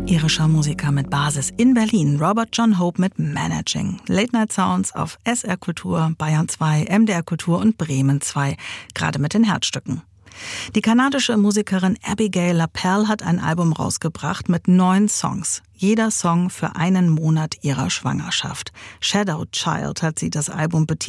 Irischer Musiker mit Basis in Berlin, Robert John Hope mit Managing. Late Night Sounds auf SR Kultur, Bayern 2, MDR Kultur und Bremen 2, gerade mit den Herzstücken. Die kanadische Musikerin Abigail LaPerle hat ein Album rausgebracht mit 9 Songs. Jeder Song für einen Monat ihrer Schwangerschaft. Shadow Child hat sie das Album betitelt.